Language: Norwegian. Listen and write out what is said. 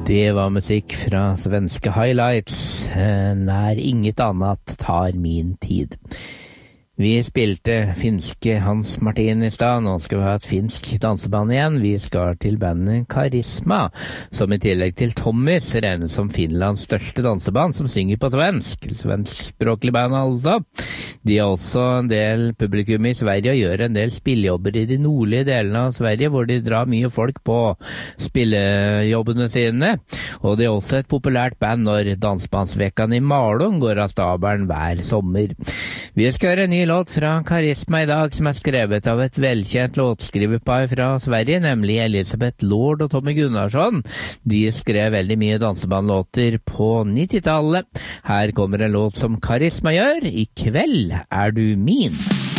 Det var musikk fra svenske Highlights, nær inget annet tar min tid. Vi spilte finske Hans Martin i stad, nå skal vi ha et finsk danseband igjen. Vi skal til bandet Karisma, som i tillegg til Tommys regnes som Finlands største danseband, som synger på svensk. Svenskspråklig band altså. De har også en del publikum i Sverige og gjør en del spillejobber i de nordlige delene av Sverige, hvor de drar mye folk på spillejobbene sine. Og det er også et populært band når Dansbandsveckan i Malung går av stabelen hver sommer. Vi skal høre en ny låt fra Karisma i dag, som er skrevet av et velkjent låtskriverpar fra Sverige, nemlig Elisabeth Lord og Tommy Gunnarsson. De skrev veldig mye dansebandlåter på 90-tallet. Her kommer en låt som Karisma gjør, I kveld er du min.